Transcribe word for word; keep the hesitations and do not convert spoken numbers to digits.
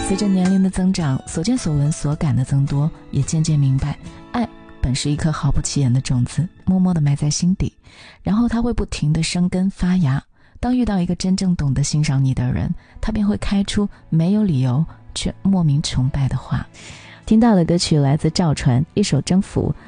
随着年龄的增长，所见所闻所感的增多，也渐渐明白，爱本是一颗毫不起眼的种子，默默地埋在心底，然后它会不停地生根发芽。当遇到一个真正懂得欣赏你的人，他便会开出没有理由却莫名崇拜的花。听到的歌曲来自赵传，一首征服，